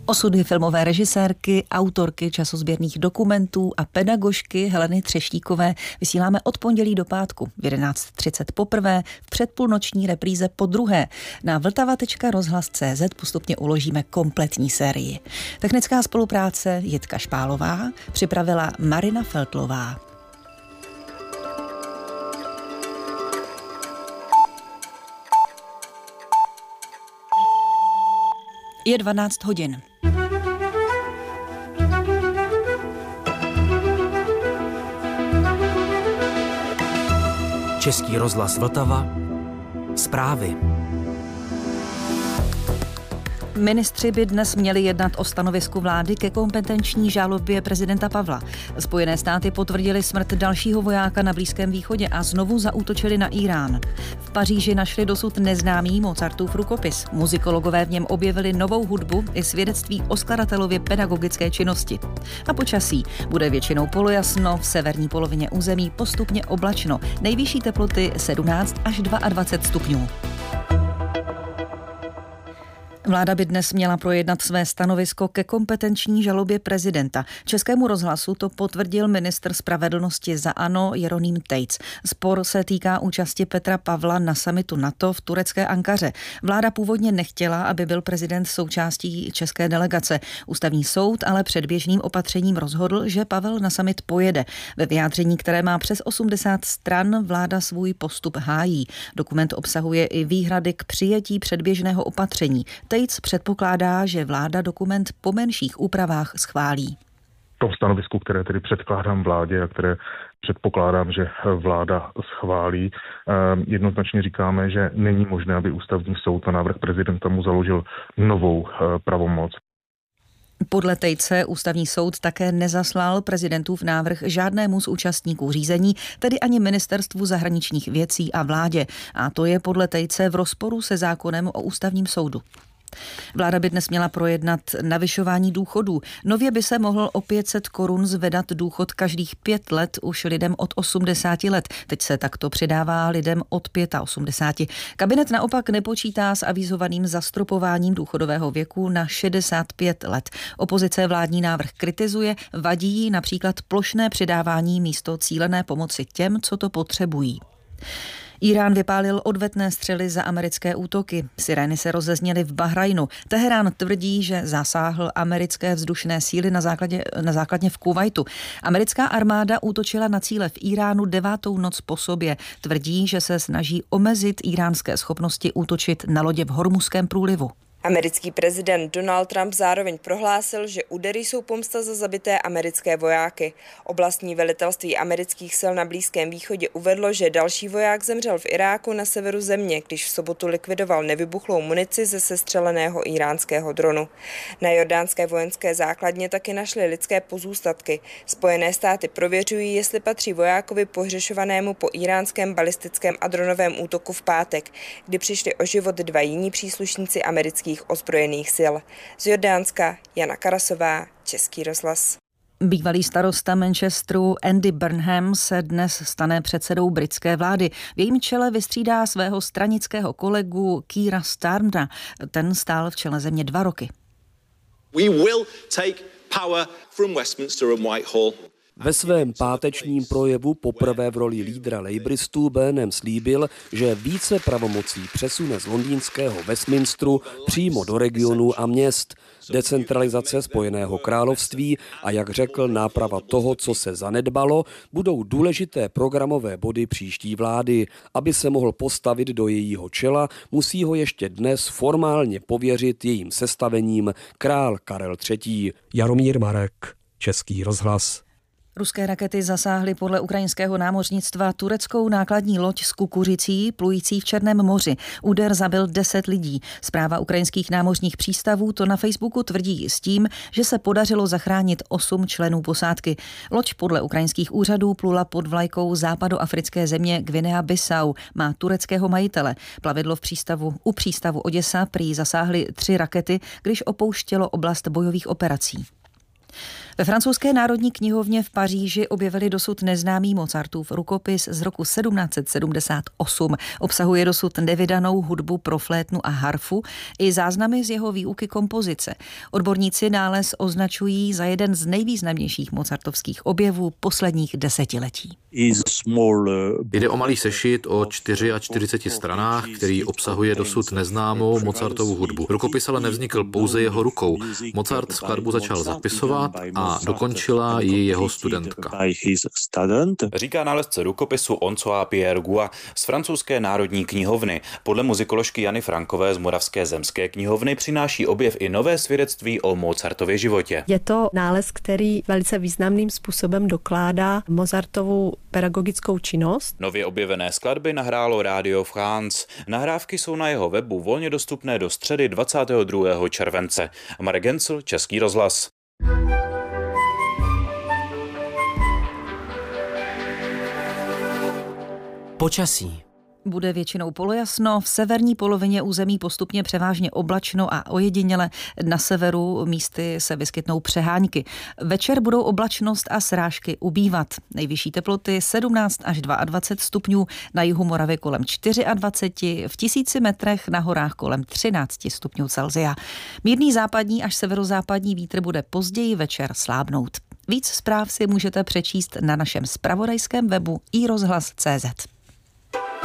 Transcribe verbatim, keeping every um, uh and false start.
Osudy filmové režisérky, autorky časozběrných dokumentů a pedagožky Heleny Třeštíkové vysíláme od pondělí do pátku v jedenáct třicet poprvé, v předpůlnoční repríze po druhé. Na vltava tečka rozhlas tečka cé zet postupně uložíme kompletní sérii. Technická spolupráce Jitka Špálová, připravila Marina Feltlová. Je dvanáct hodin. Český rozhlas Vltava. Zprávy. Ministři by dnes měli jednat o stanovisku vlády ke kompetenční žalobě prezidenta Pavla. Spojené státy potvrdili smrt dalšího vojáka na Blízkém východě a znovu zaútočili na Irán. V Paříži našli dosud neznámý Mozartův rukopis. Muzikologové v něm objevili novou hudbu i svědectví o skladatelově pedagogické činnosti. A počasí bude většinou polojasno, v severní polovině území postupně oblačno. Nejvyšší teploty sedmnáct až dvacet dva stupňů. Vláda by dnes měla projednat své stanovisko ke kompetenční žalobě prezidenta. Českému rozhlasu to potvrdil ministr spravedlnosti za ANO Jeroným Tejc. Spor se týká účasti Petra Pavla na summitu NATO v turecké Ankaře. Vláda původně nechtěla, aby byl prezident součástí české delegace. Ústavní soud ale předběžným opatřením rozhodl, že Pavel na summit pojede. Ve vyjádření, které má přes osmdesát stran, vláda svůj postup hájí. Dokument obsahuje i výhrady k přijetí předběžného opatření. Tejc předpokládá, že vláda dokument po menších úpravách schválí. V tom stanovisku, které tedy předkládám vládě a které předpokládám, že vláda schválí, jednoznačně říkáme, že není možné, aby ústavní soud na návrh prezidenta mu založil novou pravomoc. Podle Tejce ústavní soud také nezaslal prezidentův návrh žádnému z účastníků řízení, tedy ani ministerstvu zahraničních věcí a vládě. A to je podle Tejce v rozporu se zákonem o ústavním soudu. Vláda by dnes měla projednat navyšování důchodů. Nově by se mohl o pět set korun zvedat důchod každých pět let už lidem od osmdesáti let. Teď se takto přidává lidem od osmdesáti pěti. Kabinet naopak nepočítá s avizovaným zastropováním důchodového věku na šedesát pět let. Opozice vládní návrh kritizuje, vadí jí například plošné přidávání místo cílené pomoci těm, co to potřebují. Irán vypálil odvetné střely za americké útoky. Sirény se rozezněly v Bahrajnu. Teherán tvrdí, že zasáhl americké vzdušné síly na, základě, na základně v Kuvajtu. Americká armáda útočila na cíle v Iránu devátou noc po sobě. Tvrdí, že se snaží omezit iránské schopnosti útočit na lodě v Hormuzském průlivu. Americký prezident Donald Trump zároveň prohlásil, že údery jsou pomsta za zabité americké vojáky. Oblastní velitelství amerických sil na Blízkém východě uvedlo, že další voják zemřel v Iráku na severu země, když v sobotu likvidoval nevybuchlou munici ze sestřeleného iránského dronu. Na jordánské vojenské základně taky našli lidské pozůstatky. Spojené státy prověřují, jestli patří vojákovi pohřešovanému po iránském balistickém a dronovém útoku v pátek, kdy přišli o život dva jiní příslušníci amerických ozbrojených sil. Z Jordánska Jana Karasová, Český rozhlas. Bývalý starosta Manchesteru Andy Burnham se dnes stane předsedou britské vlády. V jejím čele vystřídá svého stranického kolegu Keira Starmera. Ten stál v čele země dva roky. We will take power from Westminster and Whitehall. Ve svém pátečním projevu poprvé v roli lídra lejbristů Burnham slíbil, že více pravomocí přesune z londýnského Westminsteru přímo do regionů a měst. Decentralizace Spojeného království a, jak řekl, náprava toho, co se zanedbalo, budou důležité programové body příští vlády. Aby se mohl postavit do jejího čela, musí ho ještě dnes formálně pověřit jejím sestavením král Karel třetí. Jaromír Marek, Český rozhlas. Ruské rakety zasáhly podle ukrajinského námořnictva tureckou nákladní loď s kukuřicí plující v Černém moři. Úder zabil deset lidí. Správa ukrajinských námořních přístavů to na Facebooku tvrdí s tím, že se podařilo zachránit osm členů posádky. Loď podle ukrajinských úřadů plula pod vlajkou západoafrické země Guinea-Bissau. Má tureckého majitele. Plavidlo v přístavu u přístavu Oděsa prý zasáhly tři rakety, když opouštělo oblast bojových operací. Ve francouzské národní knihovně v Paříži objevili dosud neznámý Mozartův rukopis z roku sedmnáct set sedmdesát osm. Obsahuje dosud nevydanou hudbu pro flétnu a harfu i záznamy z jeho výuky kompozice. Odborníci nález označují za jeden z nejvýznamnějších mozartovských objevů posledních desetiletí. Jde o malý sešit o čtyřiceti čtyřech stranách, který obsahuje dosud neznámou Mozartovu hudbu. Rukopis ale nevznikl pouze jeho rukou. Mozart skladbu začal zapisovat a dokončila ji jeho studentka. Říká nálezce rukopisu François-Pierre Gua z francouzské národní knihovny. Podle muzikoložky Jany Frankové z Moravské zemské knihovny přináší objev i nové svědectví o Mozartově životě. Je to nález, který velice významným způsobem dokládá Mozartovu pedagogickou činnost. Nově objevené skladby nahrálo Radio France. Nahrávky jsou na jeho webu volně dostupné do středy dvacátého druhého července. Marek Gencl, Český rozhlas. Počasí. Bude většinou polojasno, v severní polovině území postupně převážně oblačno a ojediněle na severu místy se vyskytnou přehánky. Večer budou oblačnost a srážky ubývat. Nejvyšší teploty sedmnáct až dvacet dva stupňů, na jihu Moravy kolem dvacet čtyři, v tisíci metrech na horách kolem třináct stupňů Celsia. Mírný západní až severozápadní vítr bude později večer slábnout. Víc zpráv si můžete přečíst na našem zpravodajském webu i rozhlas tečka cé zet.